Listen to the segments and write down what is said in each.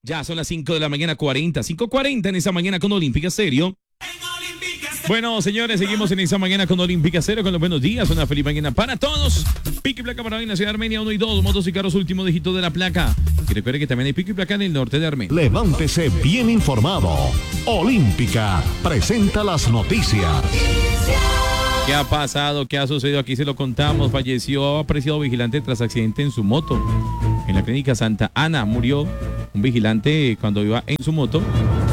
Ya son las 5 de la mañana 5:40 en esa mañana con Olímpica Stereo. Bueno, señores, seguimos en esa mañana con Olímpica Stereo con los buenos días. Una feliz mañana para todos. Pico y placa para hoy en la ciudad de Armenia 1 y 2. Motos y carros, último dígito de la placa. Y recuerde que también hay pico y placa en el norte de Armenia. Levántese bien informado. Olímpica presenta las noticias. ¿Qué ha pasado? ¿Qué ha sucedido? Aquí se lo contamos. Falleció apreciado vigilante tras accidente en su moto. En la clínica Santa Ana murió un vigilante cuando iba en su moto.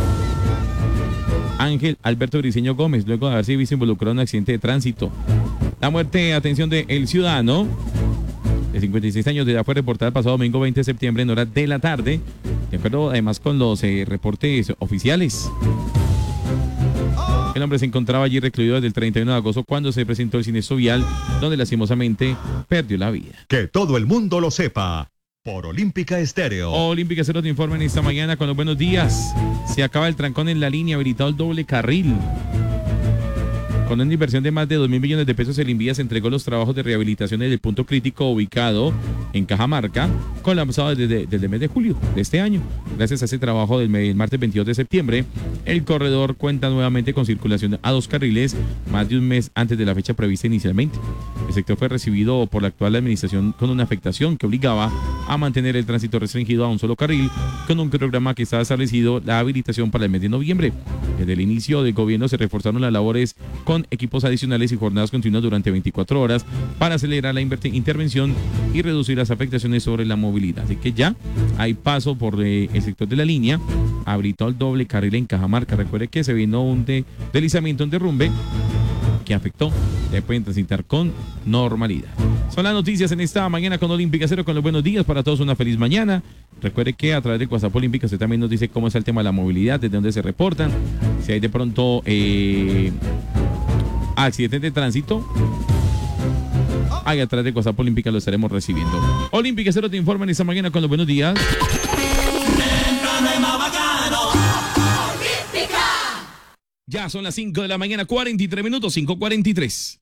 Ángel Alberto Briceño Gómez, luego de haberse visto involucrado en un accidente de tránsito. La muerte, atención, de el ciudadano de 56 años de edad fue reportada el pasado domingo 20 de septiembre en horas de la tarde, de acuerdo además con los reportes oficiales. El hombre se encontraba allí recluido desde el 31 de agosto cuando se presentó el siniestro vial, donde lastimosamente perdió la vida. Que todo el mundo lo sepa. Por Olímpica Stereo. Olímpica Stereo te informa en esta mañana con los buenos días. Se acaba el trancón en la línea, habilitado el doble carril. Con una inversión de más de 2.000 millones de pesos, el Invías entregó los trabajos de rehabilitación del punto crítico ubicado en Cajamarca, colapsado desde el mes de julio de este año. Gracias a ese trabajo del martes 22 de septiembre, el corredor cuenta nuevamente con circulación a 2 carriles, más de un mes antes de la fecha prevista inicialmente. El sector fue recibido por la actual administración con una afectación que obligaba a mantener el tránsito restringido a un solo carril, con un programa que estaba establecido la habilitación para el mes de noviembre. Desde el inicio del gobierno se reforzaron las labores con equipos adicionales y jornadas continuas durante 24 horas para acelerar la intervención y reducir las afectaciones sobre la movilidad. Así que ya hay paso por el sector de la línea, habilitó el doble carril en Cajamarca. Recuerde que se vino un deslizamiento, un derrumbe que afectó, ya pueden transitar con normalidad. Son las noticias en esta mañana con Olímpica Stereo, con los buenos días para todos, una feliz mañana. Recuerde que a través de WhatsApp Olímpica usted también nos dice cómo es el tema de la movilidad, desde dónde se reportan, si hay de pronto accidentes de tránsito. Ahí atrás de WhatsApp Olímpica lo estaremos recibiendo. Olímpica Stereo te informa en esta mañana con los buenos días. Ya son las 5 de la mañana, 43 minutos, 5:43.